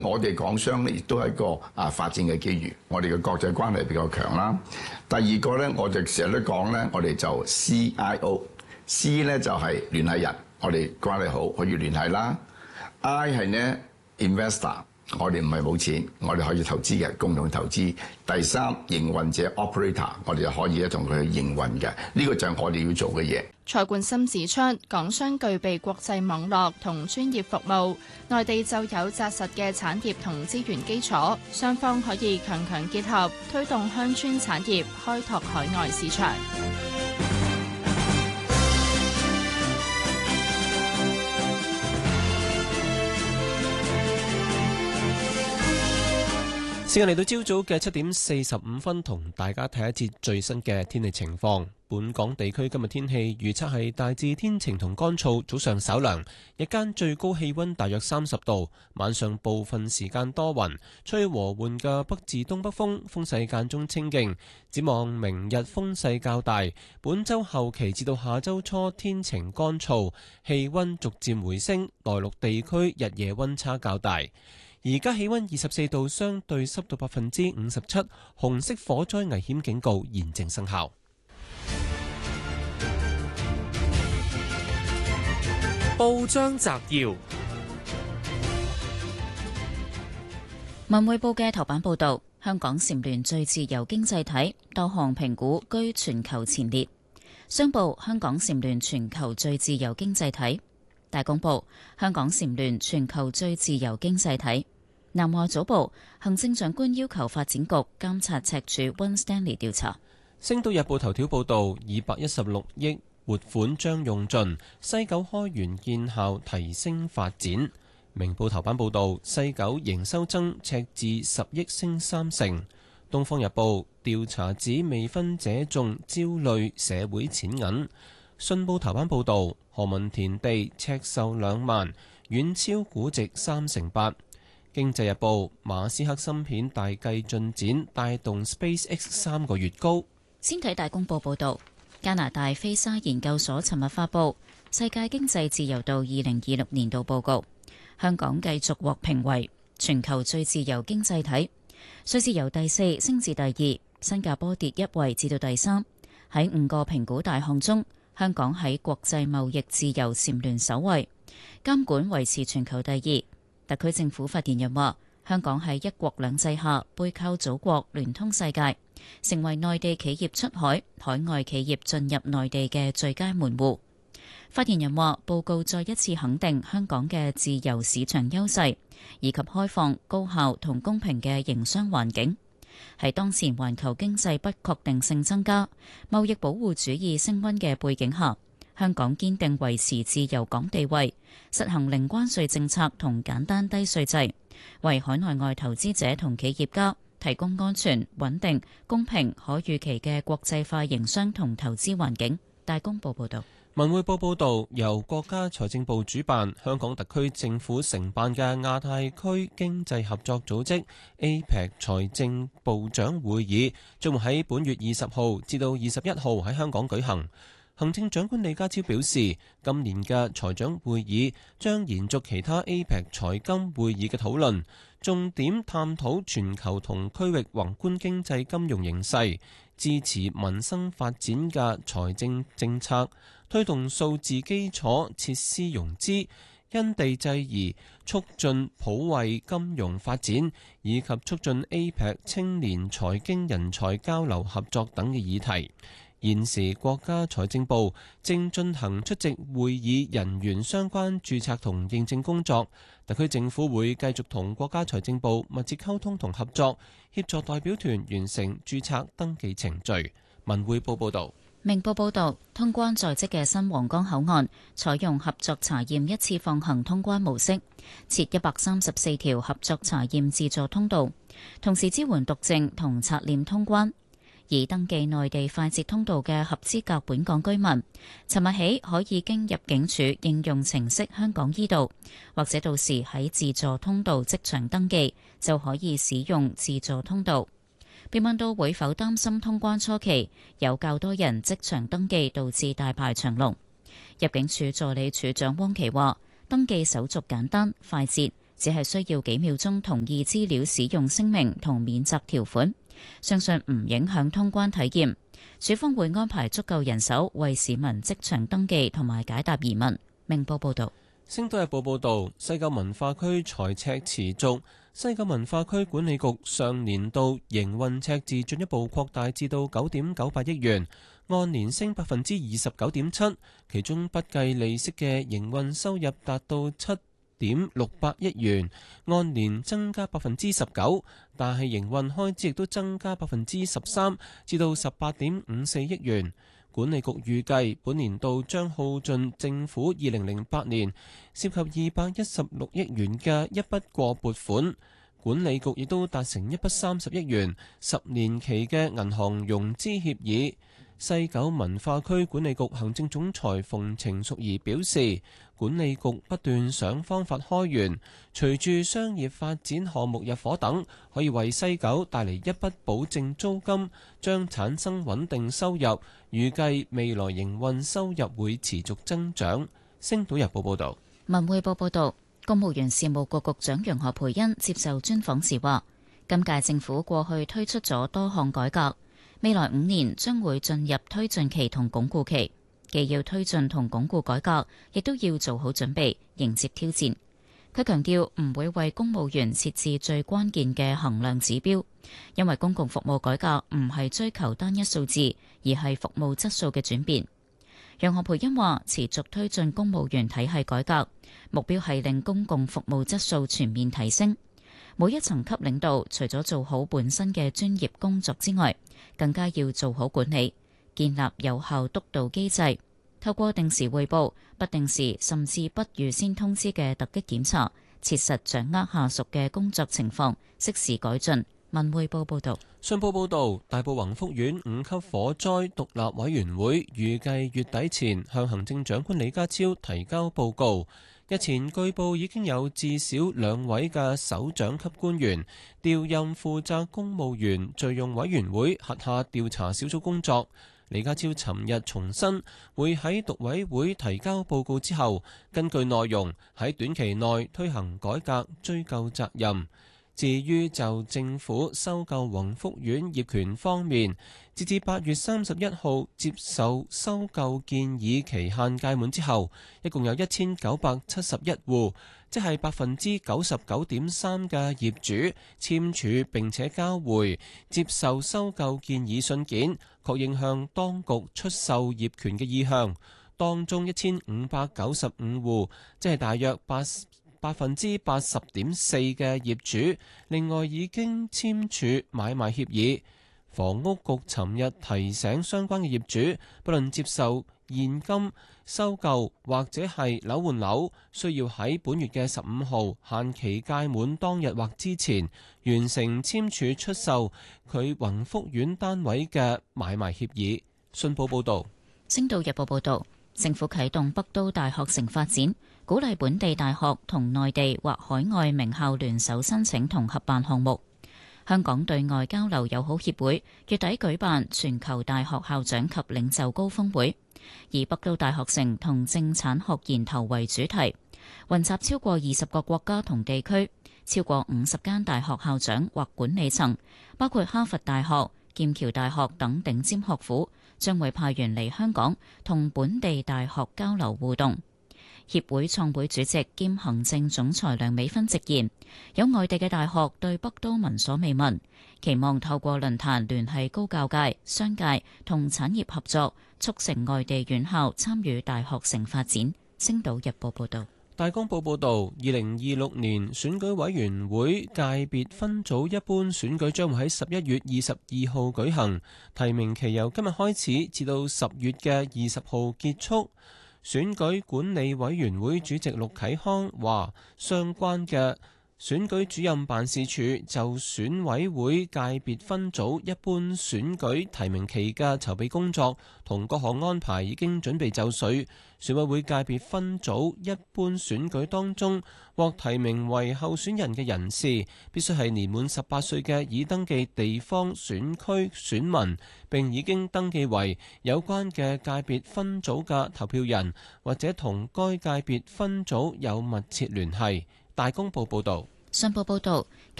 我哋港商咧亦都係一個發展嘅機遇，我哋嘅國際關係比較強啦。第二個咧，我就成日都講咧，我哋就 CIO，C 咧就係聯繫人，我哋關係好可以聯繫啦。I 係呢 investor， 我哋唔係冇錢，我哋可以投資嘅，共同投資。第三，營運者 operator， 我哋就可以咧同佢去營運嘅，呢個就係我哋要做嘅嘢。 蔡冠深指出，港商具備國際網絡同專業服務，內地就有紮實嘅產業同資源基礎，雙方可以強強結合，推動鄉村產業開拓海外市場。 時間嚟到朝早嘅7:45，同大家睇一節最新嘅天氣情況。本港地區今日天氣預測係大致天晴同乾燥，早上稍涼，日間最高氣溫大約30度，晚上部分時間多雲，吹和緩嘅北至東北風，風勢間中清勁。展望明日風勢較大，本週後期至到下週初天晴乾燥，氣溫逐漸回升，內陸地區日夜溫差較大。而家氣溫24度，相對濕度57%，紅色火災危險警告現正生效。 報章摘要： 文匯報嘅頭版報道，香港蟬聯最自由經濟體，多項評估居全球前列。商報：香港蟬聯全球最自由經濟體。大公報：香港蟬聯全球最自由經濟體。南華早報：行政長官要求發展局監察赤柱溫 Stanley 調查。 星島日報頭條報道，216億撥款將用盡，西九開源建校提升發展。明報頭版報道，西九營收增赤字10億升3成。東方日報調查指未婚者眾焦慮社會錢銀。信報頭版報道，何文田地尺售2萬，遠超估值8%。經濟日報馬斯克芯片大計進展，帶動 SpaceX 3個月高。 先睇大公報報道，加拿大菲沙研究所尋日發布世界經濟自由度2026年度報告，香港繼續獲評為全球最自由經濟體，瑞士由第4升至第2，新加坡跌1位至到第3。喺5個評估大項中，香港喺國際貿易自由蟬聯首位，監管維持全球第2。特區政府發言人話，香港喺一國兩制下背靠祖國，聯通世界，成為內地企業出海、海外企業進入內地嘅最佳門戶。發言人話，報告再一次肯定香港嘅自由市場優勢，以及開放、高效同公平嘅營商環境。喺當前環球經濟不確定性增加、貿易保護主義升溫嘅背景下，香港堅定維持自由港地位，實行零關稅政策同簡單低稅制，為海內外投資者同企業家提供安全、穩定、公平、可預期嘅國際化營商同投資環境。大公報報道。 文匯報報道，由國家財政部主辦、香港特區政府承辦嘅亞太區經濟合作組織 APEC 財政部長會議，將會喺本月20號至到21號喺香港舉行。行政長官李家超表示，今年嘅財長會議將延續其他 APEC 財金會議嘅討論，重點探討全球同區域宏觀經濟金融形勢，支持民生發展嘅財政政策，推動數字基礎設施融資，因地制宜促進普惠金融發展，以及促進 APEC 青年財經人才交流合作等嘅議題。現時國家財政部正進行出席會議人員相關註冊同認證工作，特區政府會繼續同國家財政部密切溝通同合作，協助代表團完成註冊登記程序。文匯報報道。 明報報道，通關在即嘅新皇崗口岸採用合作查驗一次放行通關模式，設134條合作查驗自助通道，同時支援讀證同刷臉通關。而登記內地快捷通道嘅合資格本港居民，尋日起可以經入境處應用程式香港依道，或者到時喺自助通道即場登記，就可以使用自助通道。被問到會否擔心通關初期有較多人即場登記導致大排長龍，入境處助理處長汪琪話：登記手續簡單快捷， 只係需要幾秒鐘同意資料使用聲明同免責條款，相信唔影響通關體驗。署方會安排足夠人手為市民即場登記同埋解答疑問。明報報道。 星島日報報導，西九文化區財赤持續，西九文化區管理局上年度營運赤字進一步擴大至到9.98億元，按年升29.7%，其中不計利息嘅營運收入達到7.68億元，按年增加19%，但係營運開支亦都增加13%，至到18.54億元。管理局預計本年度將耗盡政府2008年涉及216億元嘅一筆過撥款，管理局亦都達成一筆30億元10年期嘅銀行融資協議。西九文化區管理局行政總裁馮程淑儀表示，管理局不斷想方法開源，隨住商業發展項目入伙等，可以為西九帶嚟一筆保證租金，將產生穩定收入。預計未來營運收入會持續增長。星島日報報道。 文匯報報道，公務員事務局局長楊何蓓茵接受專訪時話，今屆政府過去推出咗多項改革，未來5年將會進入推進期同鞏固期，既要推進同鞏固改革，亦都要做好準備迎接挑戰。佢強調唔會為公務員設置最關鍵嘅衡量指標，因為公共服務改革唔係追求單一數字，而係服務質素嘅轉變。楊何蓓茵話，持續推進公務員體系改革，目標係令公共服務質素全面提升。每一層級領導除咗做好本身嘅專業工作之外，更加要做好管理，建立有效督導機制，透過定時匯報、不定時甚至不預先通知嘅突擊檢查，切實掌握下屬嘅工作情況，適時改進。文匯報報道。 信報報導，大埔宏福苑5級火災獨立委員會預計月底前向行政長官李家超提交報告。日前據報已經有至少2位嘅首長級官員調任負責公務員敘用委員會轄下調查小組工作。李家超尋日重申，會喺獨委會提交報告之後，根據內容喺短期內推行改革，追究責任。至於就政府收購宏福苑業權方面，截至8月31號接受收購建議期限屆滿之後，一共有1971戶，即係99.3%嘅業主簽署並且交回接受收購建議信件，確認向當局出售業權嘅意向。當中1595戶，即係大約80.4% 嘅業主，另外已經簽署買賣協議。房屋局尋日提醒相關嘅業主，不論接受現金收購或者係樓換樓，需要喺本月嘅15號限期屆滿當日或之前，完成簽署出售佢宏福苑單位嘅買賣協議。信報報導。 星島日報報導，政府啟動北都大學城發展，鼓勵本地大學同內地或海外名校聯手申請同合辦項目。香港對外交流友好協會月底舉辦全球大學校長及領袖高峰會，以北都大學城同政產學研投為主題，雲集超過20個國家同地區，超過50間大學校長或管理層，包括哈佛大學、劍橋大學等頂尖學府，將會派員嚟香港同本地大學交流互動。協會創會主席兼行政總裁梁美芬直言，有外地嘅大學對北都聞所未聞，期望透過論壇聯繫高教界、商界同產業合作，促成外地院校參與大學城發展。星島日報報道。 大公報報導，2026年選舉委員會界別分組一般選舉將會喺11月22號舉行，提名期由今日開始至到10月嘅20號結束。選舉管理委員會主席陸啟康話，相關嘅選舉主任辦事處就選委會界別分組一般選舉提名期嘅籌備工作同各項安排已經準備就緒。選委會界別分組一般選舉當中獲提名為候選人嘅人士，必須係年滿18歲嘅已登記地方選區選民，並已經登記為有關嘅界別分組嘅投票人，或者同該界別分組有密切聯繫。 大公報報導。 信報報導。